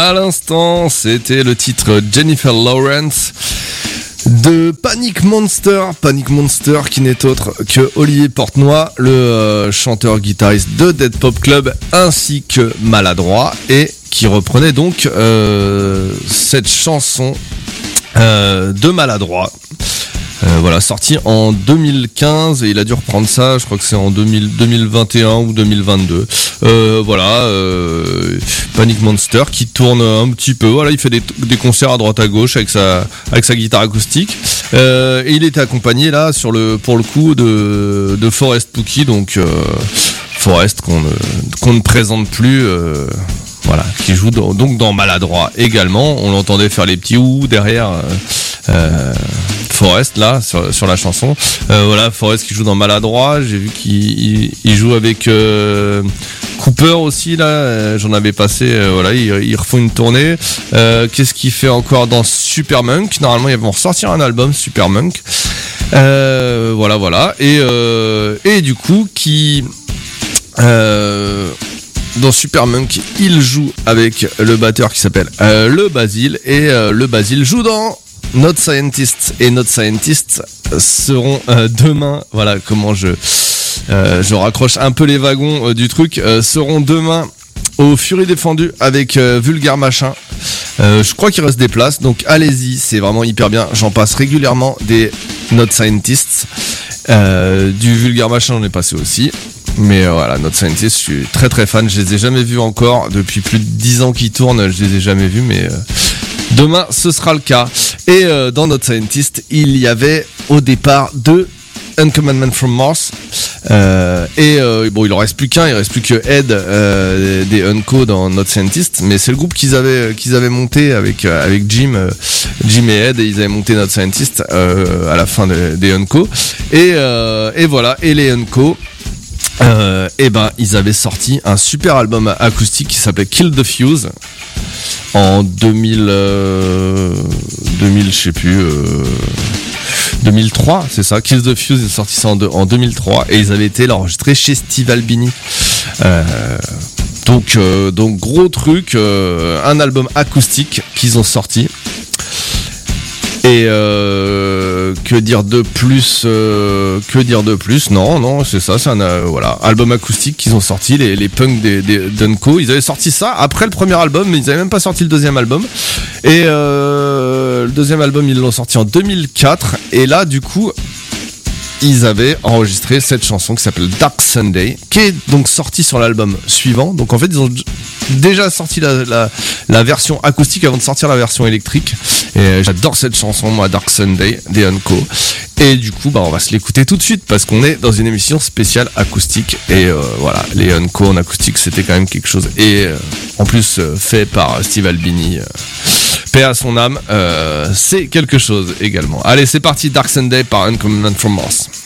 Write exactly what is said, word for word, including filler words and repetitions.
À l'instant, c'était le titre Jennifer Lawrence de Panic Monster. Panic Monster qui n'est autre que Olivier Portenoy, le euh, chanteur-guitariste de Dead Pop Club, ainsi que Maladroit, et qui reprenait donc euh, cette chanson euh, de Maladroit. Euh, voilà, sorti en deux mille quinze et il a dû reprendre ça, je crois que c'est en deux mille, deux mille vingt et un ou deux mille vingt-deux. Euh, voilà, euh, Panic Monster qui tourne un petit peu. Voilà, il fait des, des concerts à droite à gauche avec sa avec sa guitare acoustique. Euh, et il était accompagné là sur le pour le coup de de Forest Pookie, donc euh, Forest qu'on ne qu'on ne présente plus. Euh, Voilà, qui joue dans, donc dans Maladroit également. On l'entendait faire les petits ouh derrière euh, euh, Forest là sur, sur la chanson. Euh, voilà, Forest qui joue dans Maladroit. J'ai vu qu'il il, il joue avec euh, Cooper aussi là. Euh, j'en avais passé. Euh, voilà, ils il refont une tournée. Euh, qu'est-ce qu'il fait encore dans Supermunk? Normalement, ils vont ressortir un album Supermunk. Euh, voilà, voilà. Et euh, et du coup, qui euh, dans Supermunk, il joue avec le batteur qui s'appelle euh, le Basile, et euh, le Basile joue dans Not Scientist, et Not Scientist seront euh, demain, voilà comment je euh, je raccroche un peu les wagons euh, du truc, euh, seront demain au Furie Défendue avec euh, Vulgaire Machin. Euh, je crois qu'il reste des places, donc allez-y, c'est vraiment hyper bien. J'en passe régulièrement des Not Scientists, euh, du Vulgaire Machin j'en ai passé aussi. Mais euh, voilà, Not Scientist, je suis très très fan. Je les ai jamais vus encore depuis plus de dix ans qu'ils tournent. Je les ai jamais vus, mais euh, demain ce sera le cas. Et euh, dans Not Scientist, il y avait au départ deux Uncommandment from Mars. Euh, et euh, bon, il en reste plus qu'un. Il reste plus que Ed euh, des Unco dans Not Scientist. Mais c'est le groupe qu'ils avaient qu'ils avaient monté avec euh, avec Jim, euh, Jim et Ed. Et ils avaient monté Not Scientist euh, à la fin de, des Unco. Et euh, et voilà. Et les Unco. Euh, et ben ils avaient sorti un super album acoustique qui s'appelait Kill the Fuse en deux mille euh, deux mille je sais plus euh, deux mille trois, c'est ça. Kill the Fuse est sorti ça en, de, en deux mille trois et ils avaient été l'enregistrer chez Steve Albini. Euh, donc euh, donc gros truc, euh, un album acoustique qu'ils ont sorti. Et euh, que dire de plus euh, Que dire de plus Non, non, c'est ça, c'est un euh, voilà, album acoustique qu'ils ont sorti, les, les punks des, des d'Unco. Ils avaient sorti ça après le premier album, mais ils avaient même pas sorti le deuxième album. Et euh, le deuxième album, ils l'ont sorti en deux mille quatre. Et là, du coup, ils avaient enregistré cette chanson qui s'appelle Dark Sunday, qui est donc sortie sur l'album suivant. Donc en fait, ils ont déjà sorti la, la, la version acoustique avant de sortir la version électrique. Et j'adore cette chanson, moi, Dark Sunday des Unco. Et du coup, bah, on va se l'écouter tout de suite parce qu'on est dans une émission spéciale acoustique. Et euh, voilà, les Unco en acoustique, c'était quand même quelque chose. Et euh, en plus, euh, fait par Steve Albini. Euh, paix à son âme, euh, c'est quelque chose également. Allez, c'est parti, Dark Sunday par Uncommandment from Mars.